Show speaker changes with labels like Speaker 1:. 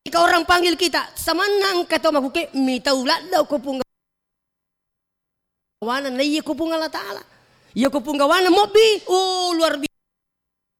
Speaker 1: Ketika orang panggil kita, samanang kata makuke mitaulat daw ko pong gawanan na iya ko pong Allah Ta'ala. Iya ko pong gawanan mobi. Oh, luar biasa.